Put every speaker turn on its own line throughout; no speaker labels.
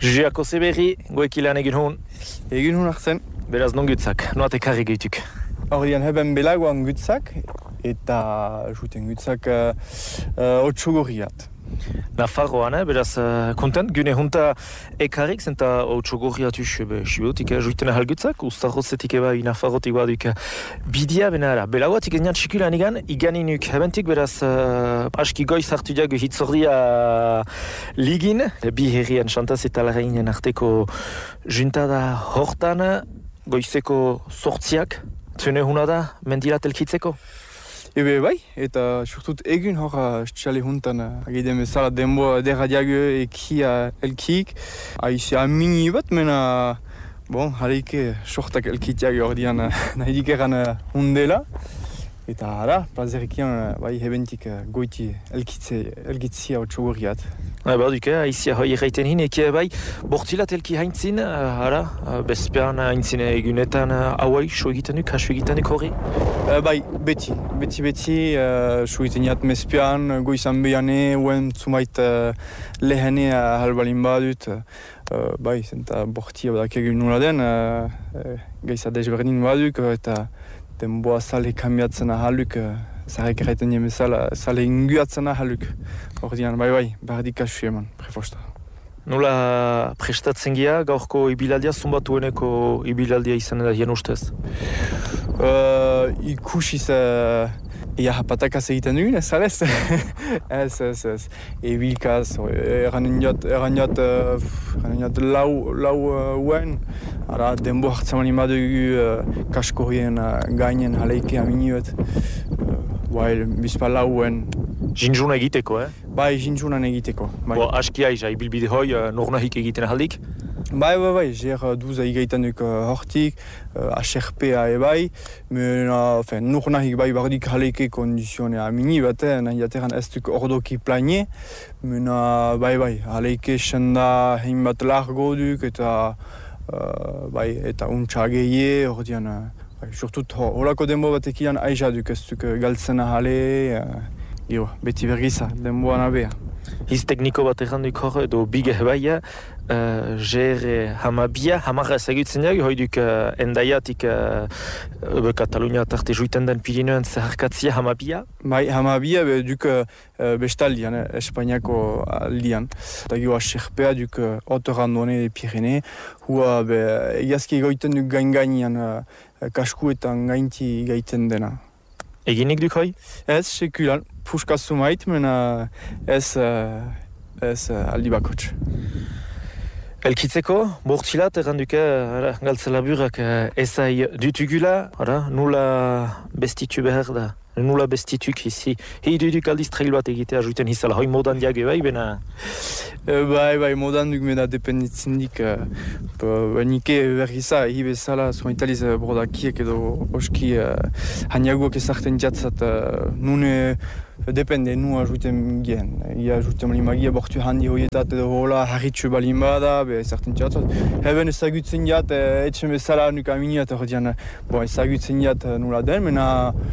Juliako Zeberri, goekilean egin hon.
Egin hon hartzen.
Beraz non gutzak, noat ekarri gaituk.
Hordian heben belagoan gutzak, eta juten gutzak otxogorriat.
Nafarroan, beraz kontent, gune hunta ekarrik, zenta otxogorriat sibotik juiten ahal gutzak, ustarrozetik eba Nafarrotik baduk bidia benara. Belagoatik eginan txikulan iganinuk hebentik, beraz aski goiz hartu diago hitzordia ligin, bi herrian xantaz eta larainen arteko juntada hortan, goizeko sortziak, zune huna da, mendilat elkitzeko?
Ebe bai, eta surtut egun hor txale huntan agidem bezala denboa derradiago ekia elkik. Aizi amini bat, mena, bon, hareike sortak elkitiak ordian nahi dikeran hundela. Eta ara, plazerikian bai hebentik goiti elkitzia otxogorriat.
Baduk, aizia hoi erraiten hin, ekia bai, bortilat elki haintzin, ara, bezpean haintzin egunetan hauai, so egiten duk, hasu egiten duk horri?
Bai, beti, so egiten jat mespean, goizan behane, uen zumait lehene halbalin badut, bai, zenta bortia badak egun nula den, gaiza desberdin baduk, eta denboa sale kambiatzen ahaluk, zarek erraiten jemezala, sale inguatzen ahaluk. Ordian, bai, bardik asu eman, prefosta.
Nola prestatzen gira, gaurko ibilaldia, zumbatueneko ibilaldia izan da hien ustez?
Ikusiz, hapatakaz egiten dugun, ez alez? Ez. Ebilkaz, eranen jat lau uen, ara denbo hartzen mani badugu kaskorien gainen haleike aminiuet. Bizpa lau uen.
Jinjuna egiteko,
Bai, jinjunan egiteko.
Bo, aski aiza, ibilbide hoi, nornahik egiten ahaldik?
Bai, zer duza egiten duk hortik, aserpea ebai, nornahik bai bardik haleike kondizione amini bat, nahi jateran ez duk ordoki planie, bai, haleike senda hein bat largo duk, eta untsa geie, ordian, surtut holako denbo batekian aiza duk ez duk galtzen ahale, beti bergiza, denboan abea.
Hiz tekniko bat erranduk hor, edo bige baia, hamabia, hamarra ezagutzen dugu, hoi duk endaiatik Katalunia tarte juiten den Pirinuen zeharkatzia hamabia?
Bai, hamabia duk bestaldian, Espainiako aldian. Eta gioa serpea duk otorandone Pirene, hua egazki egoiten duk gain-gainian kaskuetan gainti gaiten dena.
Eginik duk hoi?
Ez, sekulan. Puska sumait, mena ez aldi bakotx.
Elkitzeko, bortxilat erranduke galtzelaburak ezai dutugula, nula bestitu behar da, nula bestituk izi. Hei duduk aldiz trail bat egitea juiten izala, hoi modan diage bai, bena?
Bai, modan duk mena dependitzen dik. Nike bergiza, hi bezala, sumaitaliz brodakiek edo oski haniagoak ezarten jatzat, nune depende, nu ajouten gen. Ia ajouten malimagia bortu handi hoietat edo hola harritxu balin bada, ezarten jatzat. Heben ezagutzen jat, etxen bezala nuk aminiat, ezagutzen jat nula den, mena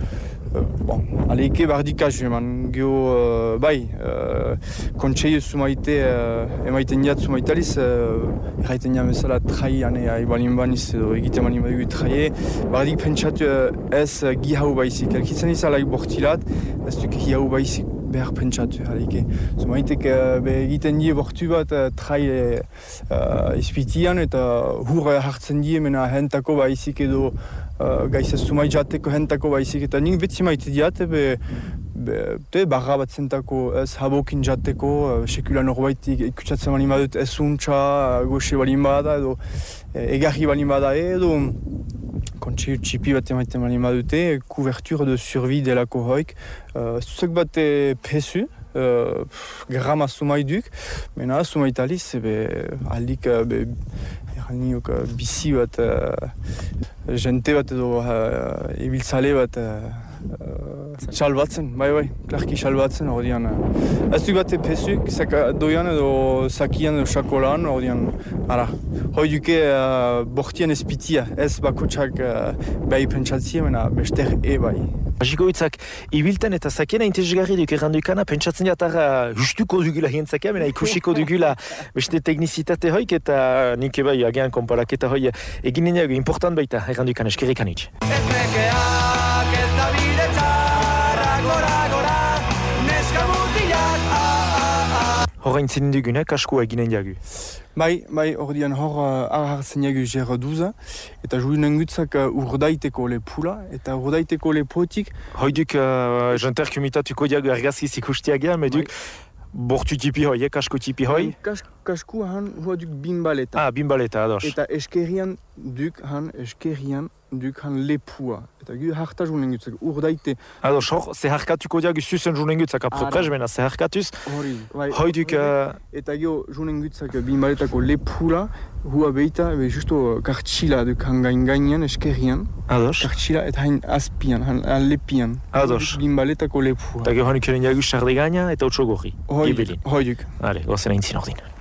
aleike bardikazu eman. Geo, kontseiu sumaite emaiten jat sumaitaliz, erraiten jat bezala traian balin baniz edo egiten balin badugu traie. Bardik pentsatu ez gi hau baizik. Elkitzen izalaik bortilat, ez duk gi hau baizik behar pentsatu. Zumaitek egiten die bortu bat trai izpitian eta hur hartzen die mena hentako baizik edo gaiza sumai jateko hentako baizik eta nik betzi maite diate barra bat zentako ez habokin jateko sekulan horbait ikutsatzen balin badut ez untxa goxe balin bada edo egarri balin bada edo kontseiu txipi bat emaiten balin badute couverture de survie delako hoik zuzek bat pesu grama sumai duk mena sumaitaliz aldik eraniok bizi bat jente bat edo ibiltzale bat
salbatzen.
Salbatzen, bai, klarki salbatzen, ordean. Ez du bate pesuk, doian edo sakian edo sakolan, ordean, ara. Hoi duke bortien espitia, ez bakotsak bai pentsatzia, mena bester bai.
Hasiko hitzak, ibilten eta zakiena interesgarri duk errandukana, pentsatzen jatarra justuko dugula hientzakea, mena ikusiko dugula beste teknizitate hoik eta nik bai agian konparaketa hoi eginen jago important baita errandukan eskerrikan hitz.
Ez nekeak ez da bide txarra, gora, neska mutilak,
Horrein zinen dugune, kaskua eginen jagu.
Bai, ordean hor hartzen jagu ger 12, eta juinen gutzak urdaiteko lepula, eta urdaiteko lepotik...
Hoiduk janterkumitatuko jagu argazkiz ikustiagean, meduk bortu tipi hoi, kasko tipi hoi?
Kasku han duk bimbaleta.
Ah, bimbaleta, ados.
Eta eskerian duk han lepua. Eta gu harta juinen gutzak urdaite.
Ados, hor, zeharkatuko jagu zuzen juinen gutzak aproprez, bena zeharkatuz. Hoiduk...
Eta gio juinen gutzak bimbaletako lepula, hua beita, justo kartxila duk han gainean eskerian.
Ados.
Kartxila eta hain azpian, han lepian.
Ados.
Bimbaletako lepua.
Eta gio hanik eren jagu sarde gaina eta otso gorri.
Hoiduk.
Hale, gozen aintzin ordin.